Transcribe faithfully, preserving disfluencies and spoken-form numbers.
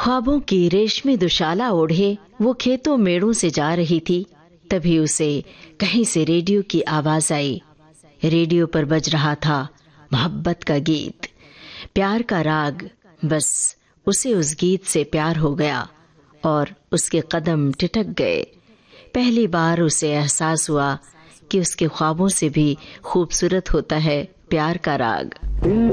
ख्वाबों की रेशमी दुशाला ओढ़े वो खेतों मेड़ों से जा रही थी। तभी उसे कहीं से रेडियो की आवाज आई। रेडियो पर बज रहा था मोहब्बत का गीत, प्यार का राग। बस उसे उस गीत से प्यार हो गया और उसके कदम टिटक गए। पहली बार उसे एहसास हुआ कि उसके ख्वाबों से भी खूबसूरत होता है प्यार का राग।